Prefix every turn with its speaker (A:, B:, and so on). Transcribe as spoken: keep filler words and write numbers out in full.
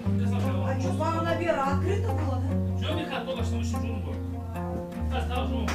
A: А что, она, наверное, открыто было, да?
B: Что, Михаил, только что мы сижу, ну, осталось, ну,